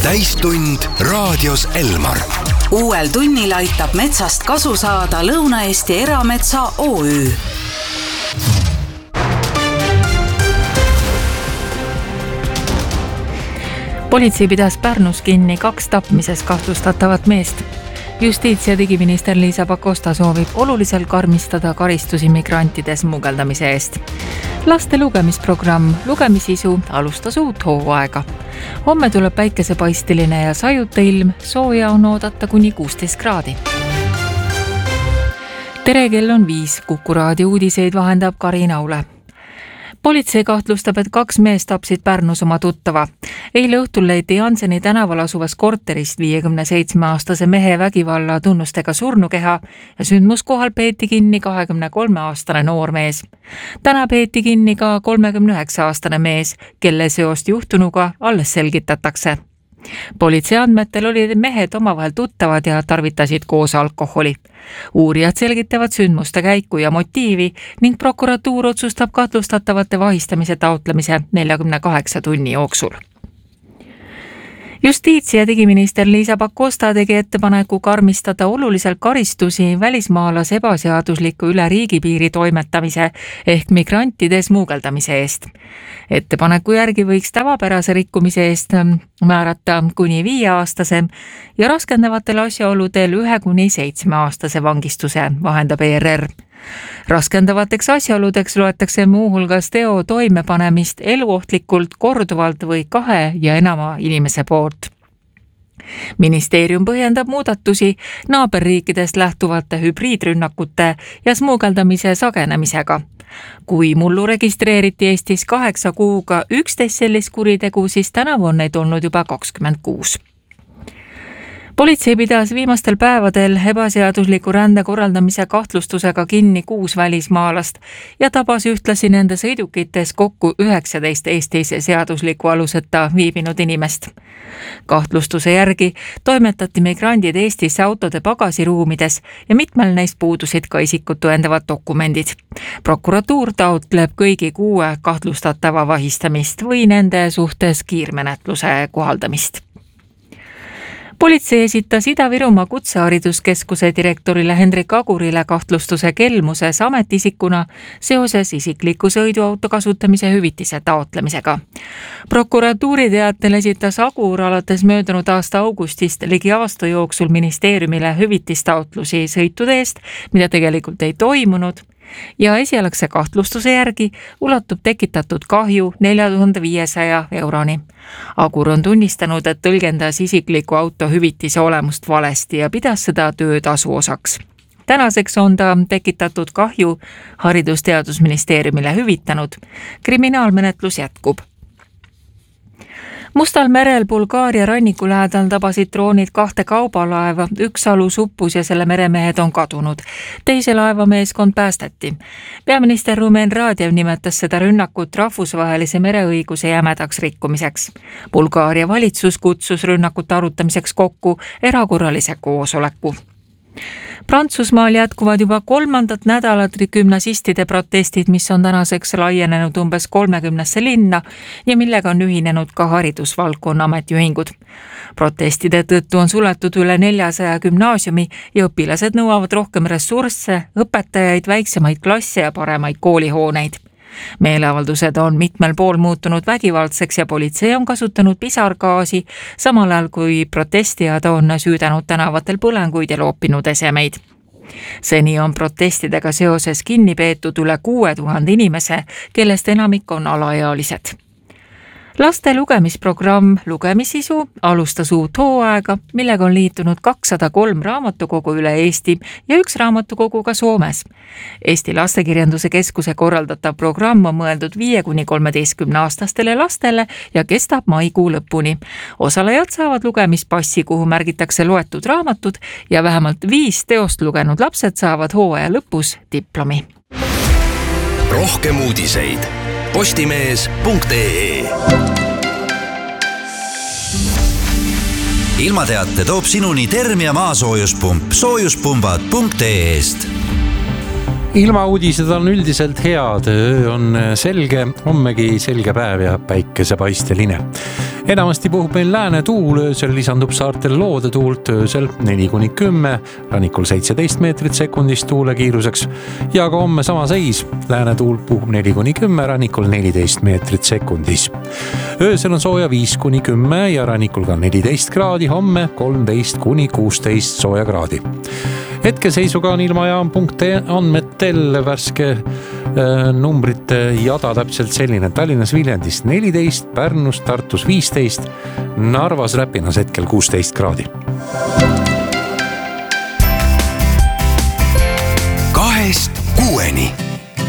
täistund raadios Elmar. Uuel tunnil aitab metsast kasu saada Lõuna-Eesti Erametsa OÜ. Politsei pidas Pärnus kinni 2 tapmises kahtlustatavat meest. Justiits- ja digiminister Liisa Pakosta soovib oluliselt karmistada karistusi migrantide smugeldamise eest. Laste lugemisprogramm Lugemisisu alustas uut hooaega. Homme tuleb päikesepaistiline ja sajuta ilm, sooja on oodata kuni 16 kraadi. Tere, kell on 5, Kuku raadio uudiseid vahendab Karin Aule. Politsei kahtlustab, et 2 meest tapsid Pärnus oma tuttava. Eile õhtul leiti Janseni tänaval asuvas korterist 57-aastase mehe vägivalla tunnustega surnukeha ja sündmuskohal peeti kinni 23-aastane noormees. Täna peeti kinni ka 39-aastane mees, kelle seost juhtunuga alles selgitatakse. Politsei andmetel olid mehed omavahel tuttavad ja tarvitasid koos alkoholi. Uurijad selgitavad sündmuste käiku ja motiivi ning prokuratuur otsustab kahtlustatavate vahistamise taotlemise 48 tunni jooksul. Justiits- ja digiminister Liisa Pakosta tegi ettepaneku karmistada oluliselt karistusi välismaalase ebaseadusliku üle riigipiiri toimetamise ehk migrantide smugeldamise eest. Ettepaneku järgi võiks tavapärase rikkumise eest määrata kuni 5-aastase ja raskendavatel asjaoludel 1-7-aastase vangistuse, vahendab ERR. Raskendavateks asjaoludeks loetakse muuhulgas teo toimepanemist eluohtlikult, korduvalt või 2 ja enama inimese poolt. Ministeerium põhjendab muudatusi naaberriikidest lähtuvate hübriidrünnakute ja smugeldamise sagenemisega. Kui mullu registreeriti Eestis 8 kuuga 11 sellist kuritegu, siis tänavu on neid olnud juba 26. Politsei pidas viimastel päevadel ebaseadusliku rände korraldamise kahtlustusega kinni 6 välismaalast ja tabas ühtlasi nende sõidukites kokku 19 Eestis seadusliku aluseta viibinud inimest. Kahtlustuse järgi toimetati migrandid Eestisse autode pagasiruumides ja mitmel neist puudusid ka isikut tõendavad dokumendid. Prokuratuur taotleb kõigi 6 kahtlustatava vahistamist või nende suhtes kiirmenetluse kohaldamist. Politsei esitas Ida-Virumaa Kutsehariduskeskuse direktorile Hendrik Agurile kahtlustuse kelmuses ametiisikuna seoses isikliku sõiduauto kasutamise hüvitise taotlemisega. Prokuratuuri teatel esitas Agur alates möödunud aasta augustist ligi aasta jooksul ministeeriumile hüvitistaotlusi sõitude eest, mida tegelikult ei toimunud, ja esialgse kahtlustuse järgi ulatub tekitatud kahju 4500 euroni. Agur on tunnistanud, et tõlgendas isikliku auto hüvitise olemust valesti ja pidas seda töötasu osaks. Tänaseks on ta tekitatud kahju Haridus-Teadusministeeriumile hüvitanud. Kriminaalmenetlus jätkub. Mustal merel Bulgaaria ranniku lähedal tabasid droonid 2 kaubalaeva, 1 alus uppus ja selle meremehed on kadunud. Teise laeva meeskond päästeti. Peaminister Rumen Radev nimetas seda rünnakut rahvusvahelise mereõiguse jämedaks rikkumiseks. Bulgaaria valitsus kutsus rünnakut arutamiseks kokku erakorralise koosoleku. Prantsusmaal jätkuvad juba 3. nädalat gümnasistide protestid, mis on tänaseks laienenud umbes 30 linna ja millega on ühinenud ka haridusvaldkonna ametiühingud. Protestide tõttu on suletud üle 400 gümnaasiumi ja õpilased nõuavad rohkem ressursse, õpetajaid, väiksemaid klasse ja paremaid koolihooneid. Meeleavaldused on mitmel pool muutunud vägivaldseks ja politsei on kasutanud pisargaasi, samal ajal kui protestijad on süüdanud tänavatel põlenguid ja loopinud esemeid. Seni on protestidega seoses kinni peetud üle 6000 inimese, kellest enamik on alaealised. Laste lugemisprogramm Lugemisisu alustas uut hooaega, millega on liitunud 203 raamatukogu üle Eesti ja 1 raamatukogu ka Soomes. Eesti Lastekirjanduse Keskuse korraldatav programm on mõeldud 5–13-aastastele lastele ja kestab maikuu lõpuni. Osalejad saavad lugemispassi, kuhu märgitakse loetud raamatud ja vähemalt 5 teost lugenud lapsed saavad hooaja lõpus diplomi. Rohkem uudiseid postimees.ee. Ilmateate toob sinuni Termia maasoojuspump soojuspumbad.ee-st. Ilmauudised on üldiselt head, öö on selge, hommegi selge päev ja päikesepaisteline. Enamasti puhub meil lääne tuul, öösel lisandub saartel loode tuult öösel 4-10, rannikul 17 meetrit sekundis tuule kiiruseks ja ka homme sama seis. Lääne tuul puhub 4-10, rannikul 14 meetrit sekundis. Öösel on sooja 5-10 ja rannikul ka 14 kraadi, homme 13-16 sooja kraadi. Hetkeseisuga on ilmajaam.ee andmetel värske numbrite jada täpselt selline. Tallinnas Viljandis 14, Pärnus, Tartus 15, Narvas Räpinas hetkel 16 kraadi. 2-6.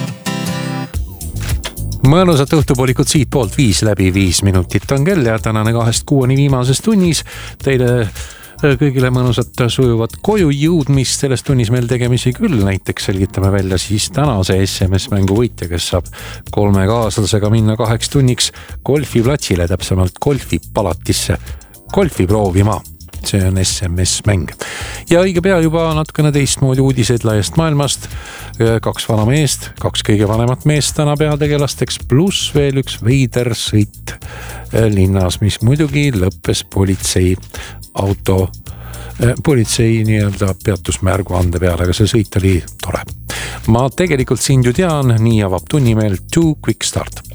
Mõnusat õhtupoolikut siit poolt 5 minutit on kell ja tänane 2-6 viimases tunnis teile kõigile mõnusat sujuvat koju jõudmist. Selles tunnis meil tegemisi küll, näiteks selgitame välja siis tänase SMS-mängu võitja, kes saab 3 kaaslasega minna 2 tunniks golfiplatsile, täpsemalt golfipalatisse golfi proovima. See on SMS-mäng. Ja õige pea juba natukene teistmoodi uudiseid laiast maailmast. 2 vana meest, 2 kõige vanemat meest täna peategelasteks, pluss veel üks veider sõit linnas, mis muidugi lõppes politsei nii-öelda peatusmärgu ande peale, aga see sõit oli tore. Ma tegelikult sind ju tean, nii avab tunni meil Too Quick Start.